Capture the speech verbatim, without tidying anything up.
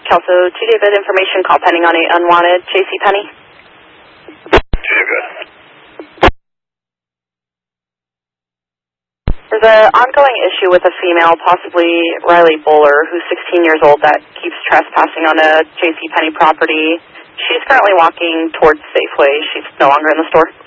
Kelso, to David, information call pending on a unwanted JCPenney. David. There's an ongoing issue with a female, possibly Riley Bowler, who's sixteen years old, that keeps trespassing on a JCPenney property. She's currently walking towards Safeway. She's no longer in the store.